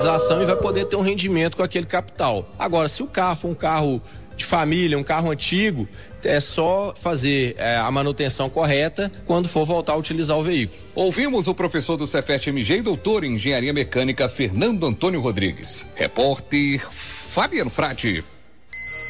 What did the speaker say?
e vai poder ter um rendimento com aquele capital. Agora, se o carro for um carro de família, um carro antigo, é só fazer a manutenção correta quando for voltar a utilizar o veículo. Ouvimos o professor do Cefet-MG e doutor em engenharia mecânica Fernando Antônio Rodrigues. Repórter Fabiano Frade.